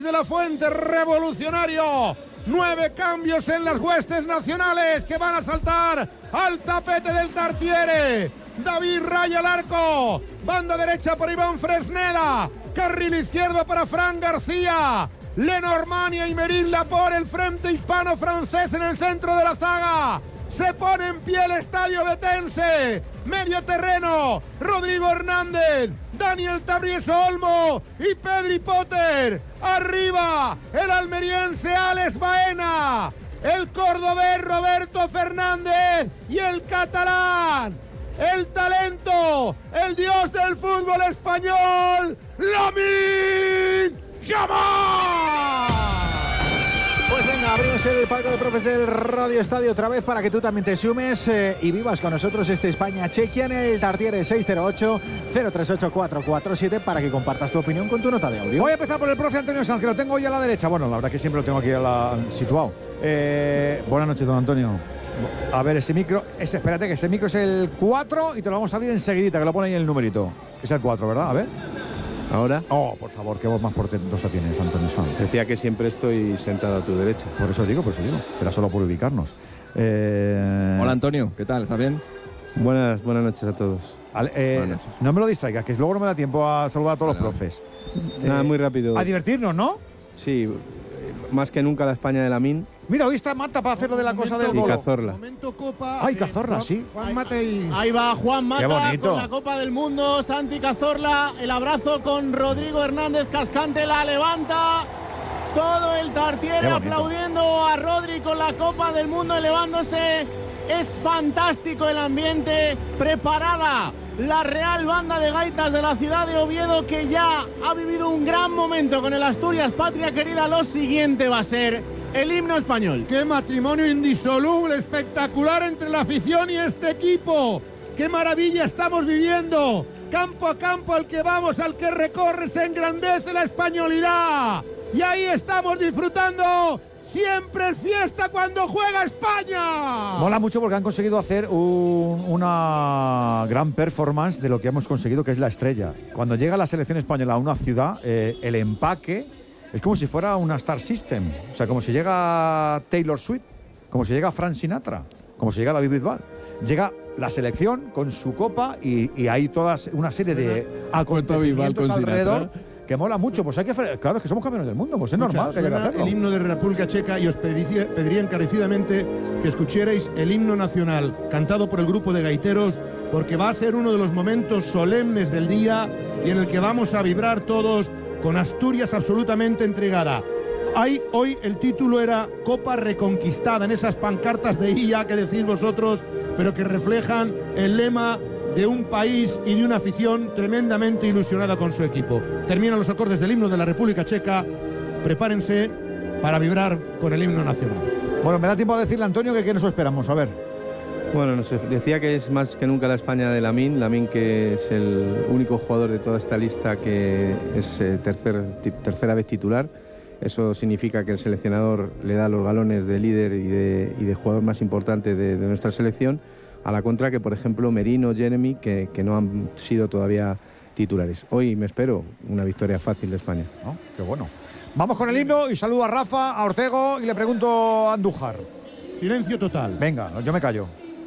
de la Fuente, revolucionario. 9 cambios en las huestes nacionales que van a saltar al tapete del Tartiere. David Raya al arco, banda derecha por Iván Fresneda, carril izquierdo para Fran García, Lenormand y Aymeric Laporte, el frente hispano-francés en el centro de la zaga. Se pone en pie el estadio betense. Medio terreno, Rodrigo Hernández, Daniel Tabrieso Olmo y Pedri Potter. Arriba, el almeriense Alex Baena, el cordobés Roberto Fernández y el catalán, el talento, el dios del fútbol español, Lamine Yamal. Pues venga, abrimos el palco de profes del Radio Estadio otra vez para que tú también te sumes y vivas con nosotros este España-Chequia en el Tartiere 608-038-447 para que compartas tu opinión con tu nota de audio. Voy a empezar por el profe Antonio Sanz, que lo tengo hoy a la derecha. Bueno, la verdad que siempre lo tengo aquí situado. Buenas noches, don Antonio. A ver, ese micro, espérate, que ese micro es el 4 y te lo vamos a abrir enseguidita, que lo pone ahí el numerito. Es el 4, ¿verdad? A ver. ¿Ahora? Oh, por favor, qué voz más portentosa tienes, Antonio Sanz. Decía que siempre estoy sentado a tu derecha. Por eso digo. Era solo por ubicarnos. Hola, Antonio, ¿qué tal? ¿Estás bien? Buenas noches a todos. Buenas noches. No me lo distraigas, que luego no me da tiempo a saludar a todos los profes. Nada, muy rápido. A divertirnos, ¿no? Sí, más que nunca la España de Lamine. Mira, hoy está Mata para hacer lo de la cosa del Y gol. Cazorla. Momento Copa. Ay, Cazorla, sí. Juan Mata y... Ahí va Juan Qué Mata bonito. con la Copa del Mundo. Santi Cazorla, el abrazo con Rodrigo Hernández Cascante, la levanta. Todo el Tartiere aplaudiendo a Rodri con la Copa del Mundo, elevándose. Es fantástico el ambiente. Preparada la Real Banda de Gaitas de la ciudad de Oviedo, que ya ha vivido un gran momento con el Asturias Patria Querida. Lo siguiente va a ser el himno español. ¡Qué matrimonio indisoluble, espectacular entre la afición y este equipo! ¡Qué maravilla estamos viviendo! Campo a campo al que vamos, al que recorre, se engrandece la españolidad. Y ahí estamos disfrutando. Siempre es fiesta cuando juega España. Mola mucho porque han conseguido hacer una gran performance de lo que hemos conseguido, que es la estrella. Cuando llega la selección española a una ciudad, el empaque es como si fuera una Star System. O sea, como si llega Taylor Swift, como si llega Frank Sinatra, como si llega David Bisbal. Llega la selección con su copa y hay toda una serie de acontecimientos alrededor que mola mucho. Pues hay que, claro, es que somos campeones del mundo, pues es normal que haya que hacerlo. El himno de la República Checa y os pediría encarecidamente que escucharais el himno nacional cantado por el grupo de gaiteros, porque va a ser uno de los momentos solemnes del día y en el que vamos a vibrar todos con Asturias absolutamente entregada. Hoy el título era Copa Reconquistada, en esas pancartas de IA que decís vosotros, pero que reflejan el lema de un país y de una afición tremendamente ilusionada con su equipo. Terminan los acordes del himno de la República Checa. Prepárense para vibrar con el himno nacional. Bueno, me da tiempo a decirle a Antonio que qué nos esperamos, a ver. Bueno, no sé, decía que es más que nunca la España de Lamine, que es el único jugador de toda esta lista que es tercera vez titular. Eso significa que el seleccionador le da los galones de líder y de jugador más importante de nuestra selección, a la contra que, por ejemplo, Merino, Jeremy, que no han sido todavía titulares. Hoy me espero una victoria fácil de España. ¿No? Qué bueno. Vamos con el himno y saludo a Rafa, a Ortego y le pregunto a Andújar. Silencio total. Venga, yo me callo.